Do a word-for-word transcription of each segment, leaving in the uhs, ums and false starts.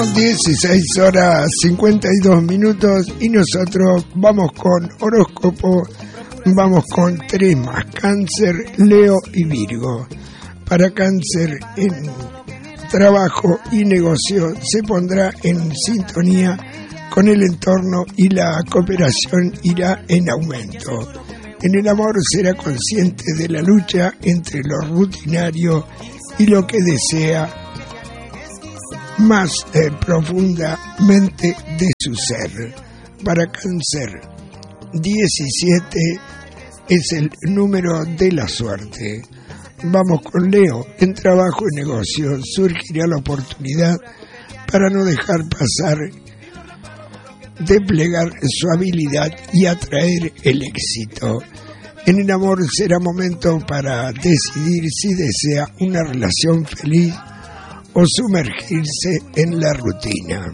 dieciséis horas cincuenta y dos minutos y nosotros vamos con horóscopo, vamos con tres más: Cáncer, Leo y Virgo. Para Cáncer, en trabajo y negocio se pondrá en sintonía con el entorno y la cooperación irá en aumento. En el amor será consciente de la lucha entre lo rutinario y lo que desea más eh, profundamente de su ser. Para Cáncer, diecisiete es el número de la suerte. Vamos con Leo. En trabajo y negocio surgirá la oportunidad para no dejar pasar, desplegar su habilidad y atraer el éxito. En el amor será momento para decidir si desea una relación feliz o sumergirse en la rutina.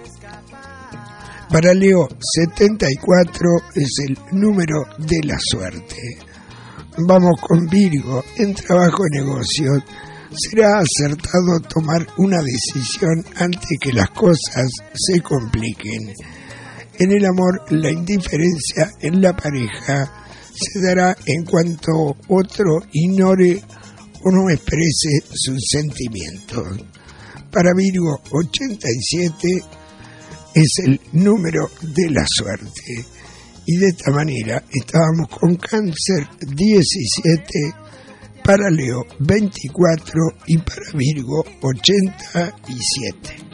Para Leo, setenta y cuatro es el número de la suerte. Vamos con Virgo. En trabajo y negocios será acertado tomar una decisión antes que las cosas se compliquen. En el amor, la indiferencia en la pareja se dará en cuanto otro ignore o no exprese sus sentimientos. Para Virgo, ochenta y siete es el número de la suerte. Y de esta manera estábamos con Cáncer diecisiete, para Leo veinticuatro y para Virgo ochenta y siete.